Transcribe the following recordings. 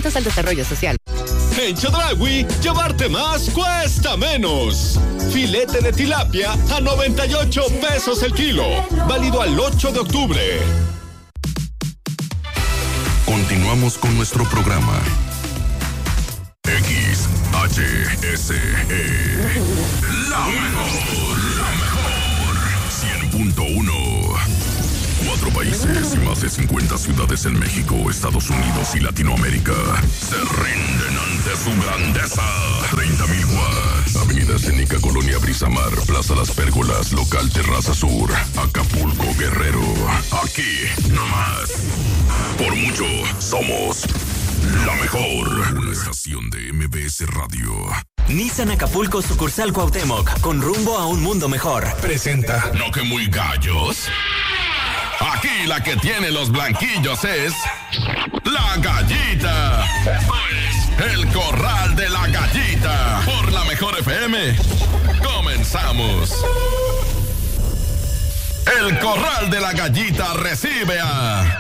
sujetos al desarrollo social. En Chedraui, llevarte más cuesta menos. Filete de tilapia a 98 pesos el kilo. Válido al 8 de octubre. Continuamos con nuestro programa. XHSE. La mejor. 100.1. 4 países y más de 50 ciudades en México, Estados Unidos y Latinoamérica se rinden ante su grandeza. 30,000 watts. Avenida Escénica, Colonia Brisamar, Plaza Las Pérgolas, Local Terraza Sur, Acapulco, Guerrero. Aquí, nomás. Por mucho, somos la mejor. Una estación de MBS Radio. Nissan Acapulco, sucursal Cuauhtémoc, con rumbo a un mundo mejor. Presenta. ¿No que muy gallos? Aquí la que tiene los blanquillos es la Gallita. Pues el Corral de la Gallita por la Mejor FM. Comenzamos. El Corral de la Gallita recibe a...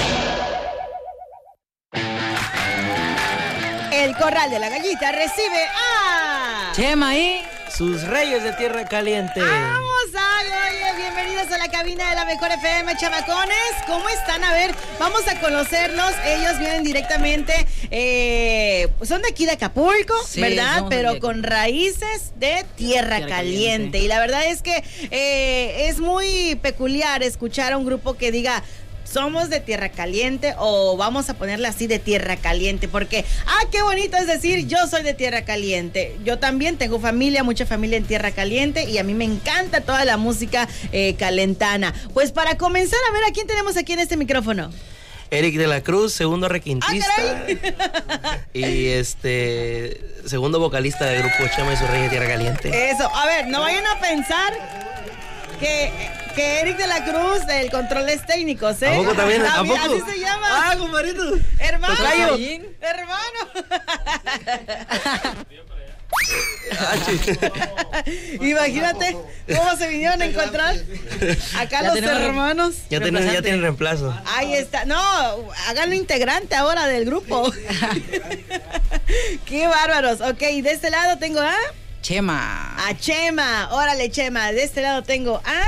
El Corral de la Gallita recibe a... Chema y sus reyes de tierra caliente. Vamos, oye, bienvenidos a la cabina de la Mejor FM, chamacones. ¿Cómo están? A ver, vamos a conocerlos. Ellos vienen directamente, son de aquí de Acapulco, sí, ¿verdad? Pero con raíces de tierra caliente. Y la verdad es que es muy peculiar escuchar a un grupo que diga... somos de tierra caliente, o vamos a ponerle así, de tierra caliente, porque, qué bonito es decir, yo soy de tierra caliente. Yo también tengo familia, mucha familia en tierra caliente, y a mí me encanta toda la música calentana. Pues para comenzar, a ver, ¿a quién tenemos aquí en este micrófono? Eric de la Cruz, segundo requintista. Y segundo vocalista del grupo Chema y sus reyes de tierra caliente. Eso, a ver, no vayan a pensar que Eric de la Cruz, el controles técnicos, ¿eh? ¿A poco también? ¿A poco? Así se llama. Compadrito. Hermano. Tocayo. Hermano. Imagínate cómo se vinieron a encontrar acá los hermanos. Ya tienen reemplazo. Ahí está. No, háganlo integrante ahora del grupo. Qué bárbaros. Ok, de este lado tengo a... Chema. A Chema. Órale, Chema. De este lado tengo a...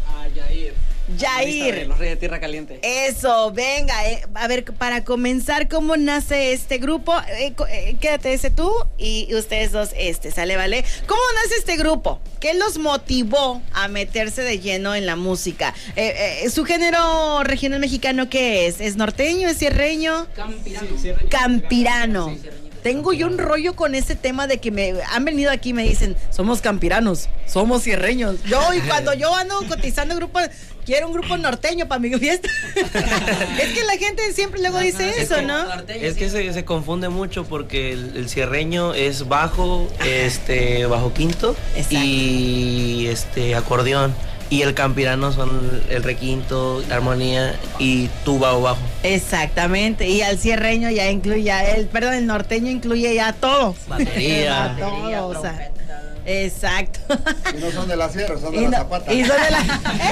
Yair. Los Reyes de Tierra Caliente. Eso, venga. A ver, para comenzar, ¿cómo nace este grupo? Quédate ese tú y ustedes dos ¿sale, vale? ¿Cómo nace este grupo? ¿Qué los motivó a meterse de lleno en la música? ¿Su género regional mexicano qué es? ¿Es norteño? ¿Es sierreño? Campirano. Sí, Campirano. Sí, tengo yo un rollo con ese tema de que me han venido aquí y me dicen, somos campiranos, somos sierreños. Y cuando yo ando cotizando grupos, quiero un grupo norteño para mi fiesta. Es que la gente siempre luego dice eso, ¿no? Es que se confunde mucho porque el sierreño es bajo, bajo quinto. Exacto. Y acordeón. Y el campirano son el requinto, la armonía y tuba o bajo. Exactamente. Y al sierreño ya incluye el norteño incluye ya todo. Batería. Todo, o sea. Exacto. Y no son de la sierra, son de la zapata. Y son de la...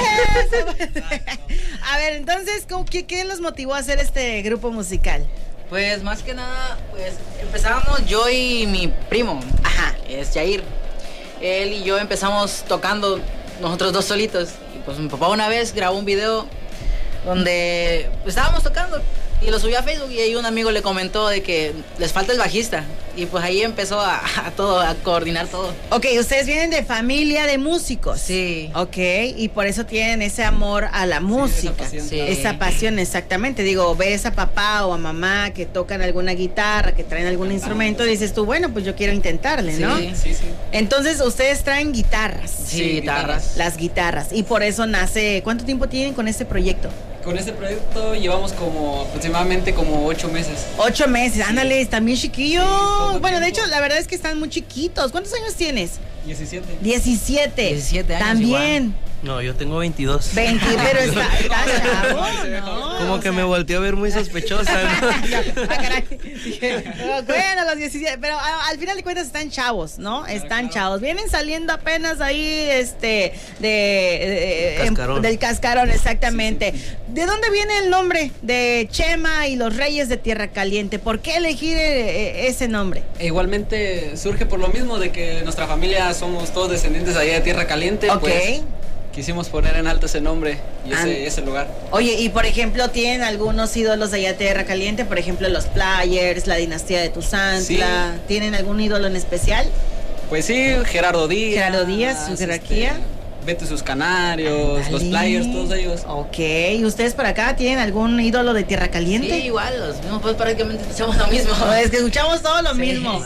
A ver, entonces, ¿qué los motivó a hacer este grupo musical? Pues más que nada, pues empezábamos yo y mi primo. Ajá. Es Yair. Él y yo empezamos tocando nosotros dos solitos. Y pues mi papá una vez grabó un video donde estábamos tocando y lo subió a Facebook, y ahí un amigo le comentó de que les falta el bajista, y pues ahí empezó a coordinar todo. Ok, ustedes vienen de familia de músicos. Sí. Ok, y por eso tienen ese amor a la música. Esa pasión, exactamente. Digo, ves a papá o a mamá que tocan alguna guitarra, que traen algún instrumento, y dices tú, bueno, pues yo quiero intentarle, ¿no? Sí. Entonces, ustedes traen guitarras. Sí, guitarras. Las guitarras. Y por eso nace... ¿Cuánto tiempo tienen con este proyecto? Con este proyecto llevamos aproximadamente 8 meses. 8 meses, ándale, están bien chiquillos. Bueno, de hecho, la verdad es que están muy chiquitos. ¿Cuántos años tienes? 17. 17 años. También. Igual. No, yo tengo 22. 20, pero está chavo, ¿no? Como que me volteó a ver muy sospechosa, ¿no? Bueno, los 17, pero al final de cuentas están chavos, ¿no? Están chavos. Vienen saliendo apenas ahí, del cascarón, exactamente. Sí. ¿De dónde viene el nombre de Chema y los Reyes de Tierra Caliente? ¿Por qué elegir ese nombre? Igualmente surge por lo mismo de que nuestra familia somos todos descendientes allá de Tierra Caliente. Ok. Pues, quisimos poner en alto ese nombre y ese lugar. Oye, y por ejemplo, ¿tienen algunos ídolos de allá de Tierra Caliente? Por ejemplo, los Players, la dinastía de Tuzantla. Sí. ¿Tienen algún ídolo en especial? Pues sí, Gerardo Díaz. Gerardo Díaz, su jerarquía. Beto y sus Canarios, los Players, todos ellos. Ok, ¿y ustedes por acá tienen algún ídolo de Tierra Caliente? Sí, igual, los mismos, pues prácticamente escuchamos lo mismo. Es que escuchamos todo lo mismo.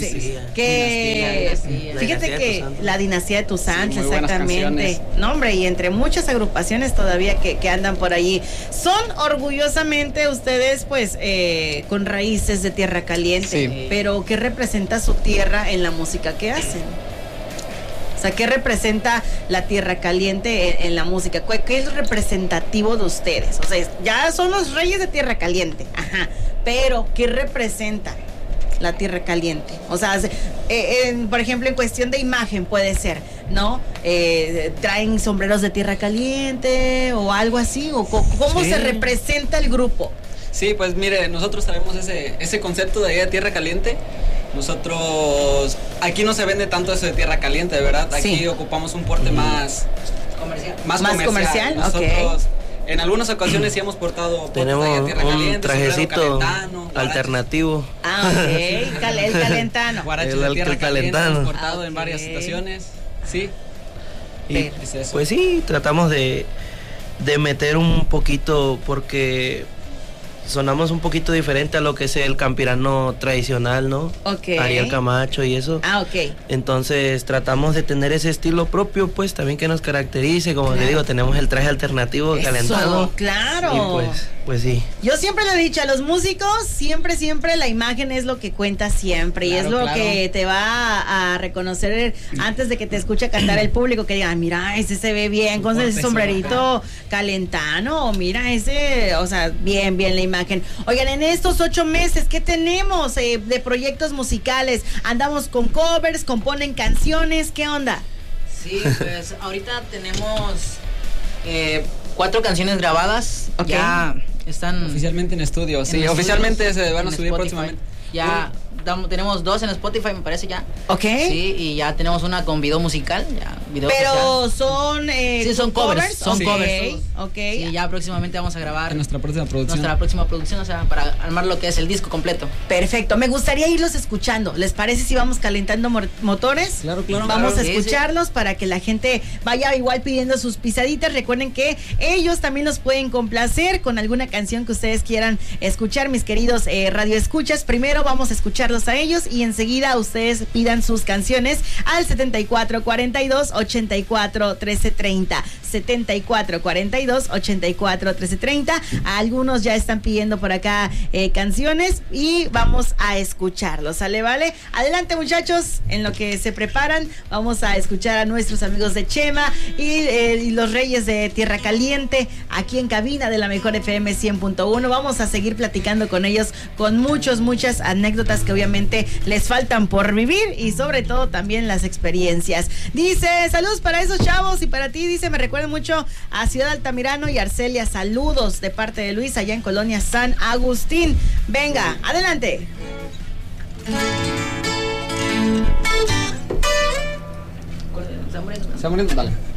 Fíjate que la dinastía de Tuzantla, exactamente. No, hombre, y entre muchas agrupaciones todavía que andan por allí. Son orgullosamente ustedes, pues, con raíces de Tierra Caliente, pero ¿qué representa su tierra en la música que hacen? O sea, ¿qué representa la Tierra Caliente en la música? ¿Qué es representativo de ustedes? O sea, ya son los Reyes de Tierra Caliente, pero ¿qué representa la Tierra Caliente? O sea, por ejemplo, en cuestión de imagen puede ser, ¿no? ¿Traen sombreros de Tierra Caliente o algo así? ¿O cómo se representa el grupo? Sí, pues mire, nosotros traemos ese concepto de allá de Tierra Caliente. Nosotros, aquí no se vende tanto eso de Tierra Caliente, de verdad. Aquí ocupamos un porte más comercial. Más comercial. Nosotros, en algunas ocasiones sí hemos portado tenemos de Tierra Caliente, un trajecito alternativo. El calentano. Guaraches de Tierra Caliente hemos portado en varias situaciones. Sí. Y pues sí, tratamos de meter un poquito, porque sonamos un poquito diferente a lo que es el campirano tradicional, ¿no? Ariel Camacho y eso. Entonces tratamos de tener ese estilo propio, pues también que nos caracterice. Como te digo, tenemos el traje alternativo calentado. Claro. Y pues sí. Yo siempre le he dicho a los músicos, siempre la imagen es lo que cuenta siempre. Claro, y es lo que te va a reconocer antes de que te escuche cantar el público, que diga, mira, ese se ve bien con ese sombrerito calentano, o mira ese, o sea, bien la imagen. Oigan, en estos 8 meses, ¿qué tenemos de proyectos musicales? Andamos con covers, componen canciones, ¿qué onda? Sí, pues ahorita tenemos 4 canciones grabadas. Ya están oficialmente en estudio. Sí, oficialmente se van a subir próximamente. Ya tenemos 2 en Spotify, me parece ya. Sí, y ya tenemos una con video musical. Pero son son covers. Son covers. Sí, ya próximamente vamos a grabar nuestra próxima producción. O sea, para armar lo que es el disco completo. Perfecto. Me gustaría irlos escuchando. ¿Les parece si vamos calentando motores? Claro. Vamos a escucharlos para que la gente vaya igual pidiendo sus pisaditas. Recuerden que ellos también nos pueden complacer con alguna canción que ustedes quieran escuchar, mis queridos radio escuchas. Primero vamos a escucharlos a ellos y enseguida ustedes pidan sus canciones al 7442-841330. 7442-841330. Algunos ya están pidiendo por acá canciones y vamos a escucharlos, ¿sale? ¿Vale? Adelante, muchachos, en lo que se preparan, vamos a escuchar a nuestros amigos de Chema y los Reyes de Tierra Caliente aquí en cabina de la Mejor FM 100.1. Vamos a seguir platicando con ellos con muchas anécdotas que obviamente les faltan por vivir y sobre todo también las experiencias. Dice, saludos para esos chavos y para ti, dice, me recuerda mucho a Ciudad Altamirano y Arcelia. Saludos de parte de Luis allá en Colonia San Agustín. Venga, adelante. Dale.